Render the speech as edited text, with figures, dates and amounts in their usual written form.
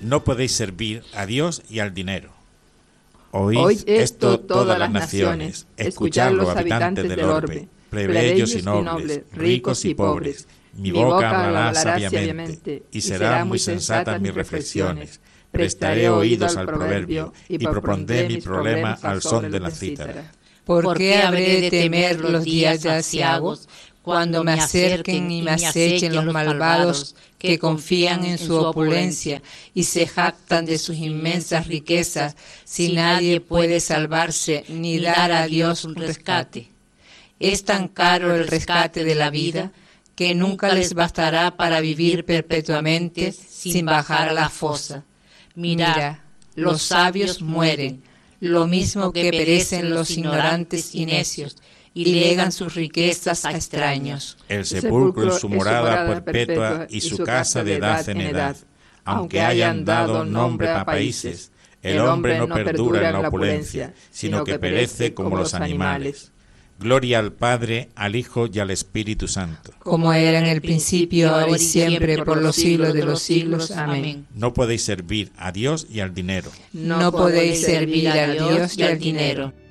No podéis servir a Dios y al dinero. Oíd Oíd esto todas las naciones, escuchad los habitantes del orbe, plebeyos y nobles, ricos y pobres. Mi boca hablará sabiamente, y serán muy sensatas mis reflexiones. Prestaré oídos al proverbio, y propondré mi problema al son de la cítara. ¿Por qué habré de temer los días aciagos, cuando me acerquen y me acechen los malvados que confían en su opulencia y se jactan de sus inmensas riquezas, si nadie puede salvarse ni dar a Dios un rescate? Es tan caro el rescate de la vida que nunca les bastará para vivir perpetuamente sin bajar a la fosa. Mira, los sabios mueren, lo mismo que perecen los ignorantes y necios, y legan sus riquezas a extraños. El sepulcro es su morada perpetua y su casa de edad en edad. Aunque hayan dado nombre a países, el hombre no perdura en la opulencia, sino que perece como los animales. Gloria al Padre, al Hijo y al Espíritu Santo. Como era en el principio, ahora y siempre, por los siglos de los siglos. Amén. No podéis servir a Dios y al dinero. No podéis servir a Dios y al dinero.